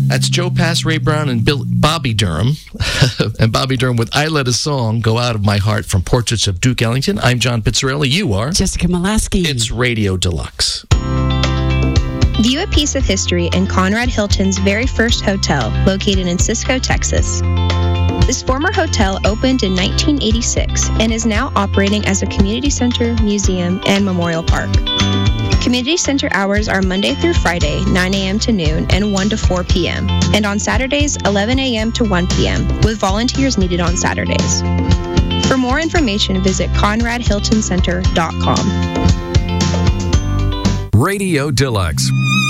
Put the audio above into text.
That's Joe Pass, Ray Brown, and Bobby Durham. And Bobby Durham with I Let a Song Go Out of My Heart from Portraits of Duke Ellington. I'm John Pizzarelli. You are? Jessica Molaski. It's Radio Deluxe. View a piece of history in Conrad Hilton's very first hotel, located in Cisco, Texas. This former hotel opened in 1986 and is now operating as a community center, museum, and memorial park. Community center hours are Monday through Friday, 9 a.m. to noon and 1 to 4 p.m., and on Saturdays, 11 a.m. to 1 p.m., with volunteers needed on Saturdays. For more information, visit ConradHiltonCenter.com. Radio Deluxe.